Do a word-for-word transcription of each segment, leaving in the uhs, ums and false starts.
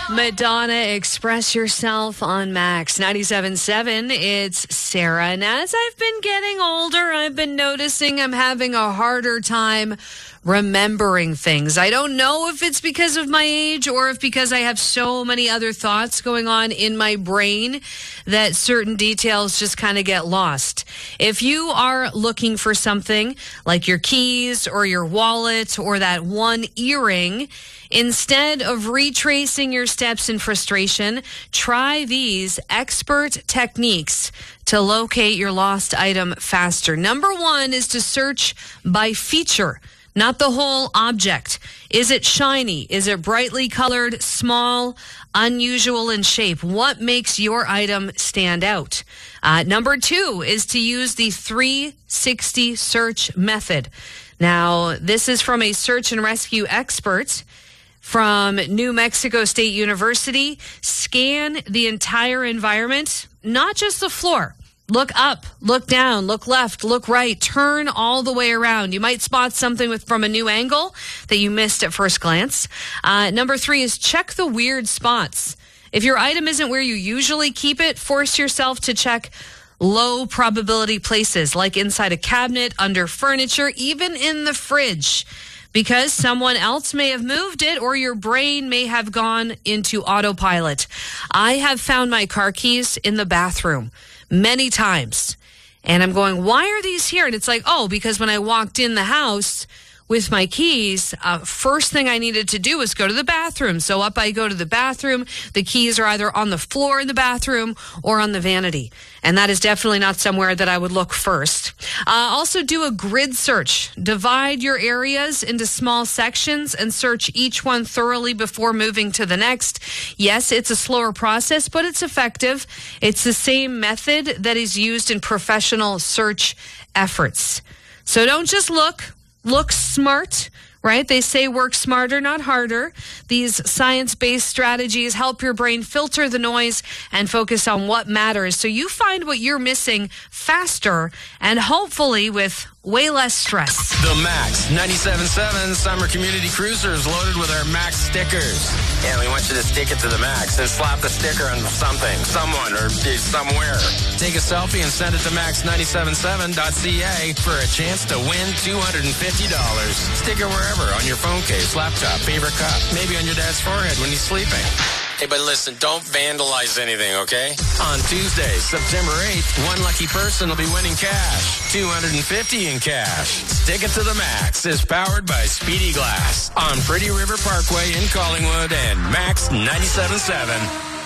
Madonna, Express Yourself on Max ninety-seven point seven. It's Sarah. And as I've been getting older, I've been noticing I'm having a harder time remembering things. I don't know if it's because of my age or if because I have so many other thoughts going on in my brain that certain details just kind of get lost. If you are looking for something like your keys or your wallet or that one earring, instead of retracing your steps in frustration, try these expert techniques to locate your lost item faster. Number one is to search by feature, not the whole object. Is it shiny? Is it brightly colored, small, unusual in shape? What makes your item stand out? Uh, number two is to use the three sixty search method. Now, this is from a search and rescue expert from New Mexico State University. Scan the entire environment, not just the floor. Look up, look down, look left, look right, turn all the way around. You might spot something with from a new angle that you missed at first glance. Uh, number three is check the weird spots. If your item isn't where you usually keep it, force yourself to check low probability places like inside a cabinet, under furniture, even in the fridge, because someone else may have moved it or your brain may have gone into autopilot. I have found my car keys in the bathroom many times, and I'm going, why are these here? And it's like, oh, because when I walked in the house with my keys, uh, first thing I needed to do was go to the bathroom. So up I go to the bathroom. The keys are either on the floor in the bathroom or on the vanity. And that is definitely not somewhere that I would look first. Uh, also do a grid search. Divide your areas into small sections and search each one thoroughly before moving to the next. Yes, it's a slower process, but it's effective. It's the same method that is used in professional search efforts. So don't just look. Look smart, right? They say work smarter, not harder. These science-based strategies help your brain filter the noise and focus on what matters. So you find what you're missing faster and hopefully with way less stress. The Max ninety-seven point seven Summer Community Cruiser is loaded with our Max stickers. Yeah, we want you to stick it to the max and slap the sticker on something, someone, or somewhere. Take a selfie and send it to max ninety-seven seven dot c a for a chance to win two hundred fifty dollars. Stick it wherever, on your phone case, laptop, favorite cup, maybe on your dad's forehead when he's sleeping. Hey, but listen, don't vandalize anything, okay? On Tuesday, September eighth, one lucky person will be winning cash. two hundred fifty dollars in cash. Stick it to the Max is powered by Speedy Glass on Pretty River Parkway in Collingwood and Max ninety-seven point seven.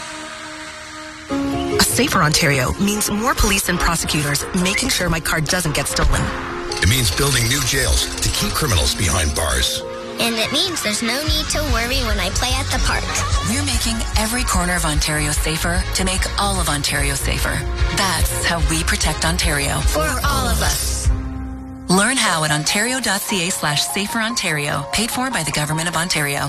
A safer Ontario means more police and prosecutors making sure my car doesn't get stolen. It means building new jails to keep criminals behind bars. And it means there's no need to worry when I play at the park. We're making every corner of Ontario safer to make all of Ontario safer. That's how we protect Ontario. For all of us. Learn how at ontario.ca slash safer Ontario. Paid for by the Government of Ontario.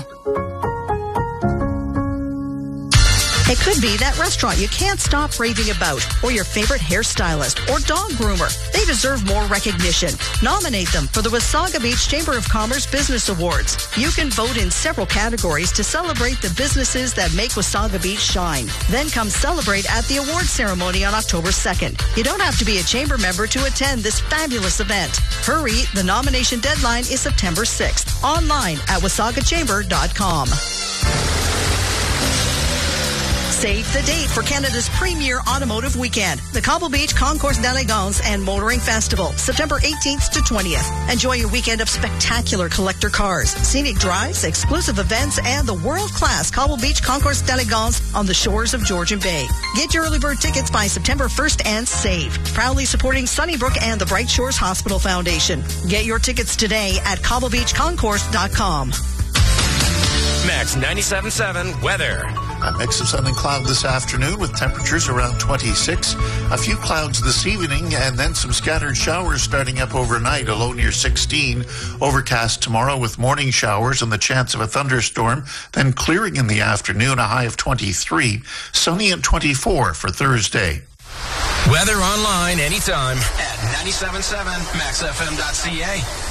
It could be that restaurant you can't stop raving about, or your favorite hairstylist or dog groomer. They deserve more recognition. Nominate them for the Wasaga Beach Chamber of Commerce Business Awards. You can vote in several categories to celebrate the businesses that make Wasaga Beach shine. Then come celebrate at the award ceremony on October second. You don't have to be a chamber member to attend this fabulous event. Hurry, the nomination deadline is September sixth. Online at wasaga chamber dot com. Save the date for Canada's premier automotive weekend, the Cobble Beach Concours d'Elegance and Motoring Festival, September eighteenth to twentieth. Enjoy a weekend of spectacular collector cars, scenic drives, exclusive events, and the world-class Cobble Beach Concours d'Elegance on the shores of Georgian Bay. Get your early bird tickets by September first and save. Proudly supporting Sunnybrook and the Bright Shores Hospital Foundation. Get your tickets today at cobble beach concourse dot com. Max ninety-seven point seven weather. A mix of sun and cloud this afternoon with temperatures around twenty-six. A few clouds this evening and then some scattered showers starting up overnight, a low near sixteen. Overcast tomorrow with morning showers and the chance of a thunderstorm, then clearing in the afternoon, a high of twenty-three. Sunny at twenty-four for Thursday. Weather online anytime at ninety-seven point seven max f m dot c a.